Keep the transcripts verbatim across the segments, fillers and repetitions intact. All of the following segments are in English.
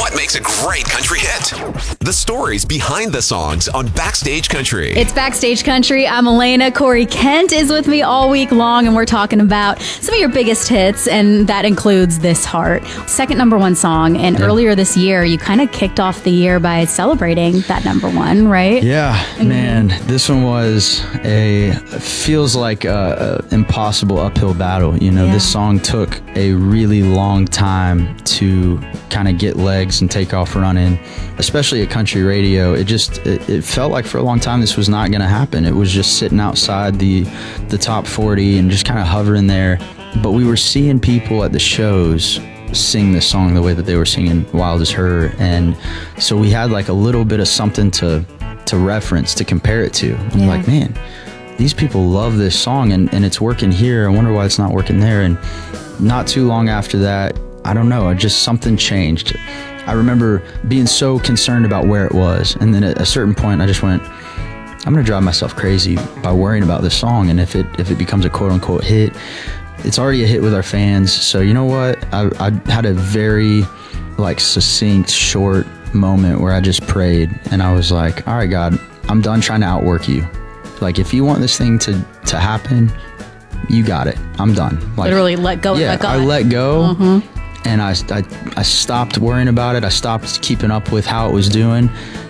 What makes a great country hit? The stories behind the songs on Backstage Country. It's Backstage Country. I'm Elena. Corey Kent is with me all week long, and we're talking about some of your biggest hits, and that includes This Heart, second number one song. And yeah. earlier this year, you kind of kicked off the year by celebrating that number one, right? Yeah, mm-hmm. man. This one was a, feels like a, a impossible uphill battle. You know, yeah. this song took a really long time to kind of get legs and take off running, especially at country radio. It just it, it felt like for a long time this was not going to happen. It was just sitting outside the the top forty and just kind of hovering there. But we were seeing people at the shows sing this song the way that they were singing Wild as Her, and so we had like a little bit of something to to reference, to compare it to. Yeah. Like, man, these people love this song, and, and it's working here. I wonder why it's not working there. And not too long after that, I don't know, just something changed. I remember being so concerned about where it was, and then at a certain point I just went, I'm gonna drive myself crazy by worrying about this song, and if it if it becomes a quote-unquote hit, it's already a hit with our fans. So you know what, I, I had a very like succinct, short moment where I just prayed, and I was like, all right, God, I'm done trying to outwork you. Like, if you want this thing to to happen, you got it. I'm done. Like, literally let go. Yeah, let God. I let go. Mm-hmm. And I, I, I stopped worrying about it. I stopped keeping up with how it was doing,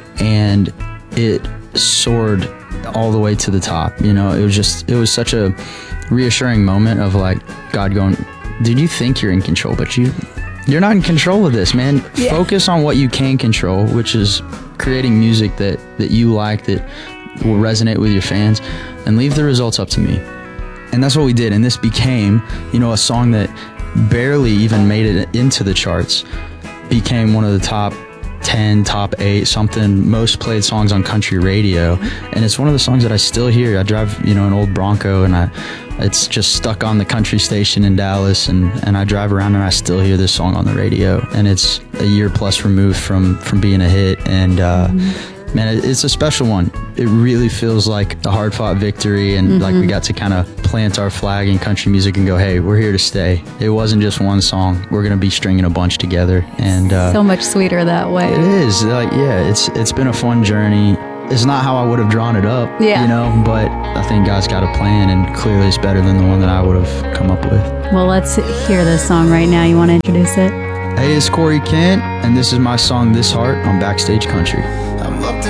and it soared all the way to the top. You know, it was just, it was such a reassuring moment of like God going, dude, you think you're in control, but you, you're not in control of this, man. Yeah. Focus on what you can control, which is creating music that, that you like, that will resonate with your fans, and leave the results up to me. And that's what we did. And this became, you know, a song that barely even made it into the charts, became one of the top ten, top eight, something, most played songs on country radio. And it's one of the songs that I still hear. I drive, you know, an old Bronco, and I, it's just stuck on the country station in Dallas, and, and I drive around and I still hear this song on the radio. And it's a year plus removed from, from being a hit. And, uh, mm-hmm. man, it's a special one. It really feels like a hard-fought victory, and mm-hmm. like we got to kind of plant our flag in country music and go, hey, we're here to stay. It wasn't just one song. We're gonna be stringing a bunch together, and uh, so much sweeter that way. It is. Like, yeah, it's it's been a fun journey. It's not how I would have drawn it up, yeah. you know, but I think God's got a plan, and clearly it's better than the one that I would have come up with. Well, let's hear this song right now. You want to introduce it? Hey, it's Corey Kent, and this is my song, This Heart, on Backstage Country.